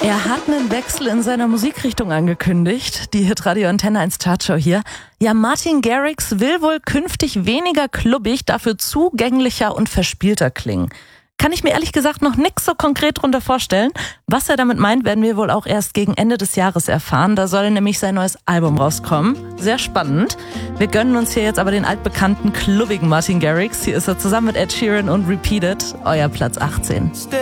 Er hat einen Wechsel in seiner Musikrichtung angekündigt. Die Hitradio Antenne 1 Chartshow hier. Ja, Martin Garrix will wohl künftig weniger klubbig, dafür zugänglicher und verspielter klingen. Kann ich mir ehrlich gesagt noch nix so konkret drunter vorstellen. Was er damit meint, werden wir wohl auch erst gegen Ende des Jahres erfahren. Da soll nämlich sein neues Album rauskommen. Sehr spannend. Wir gönnen uns hier jetzt aber den altbekannten, klubbigen Martin Garrix. Hier ist er zusammen mit Ed Sheeran und Repeat It, euer Platz 18.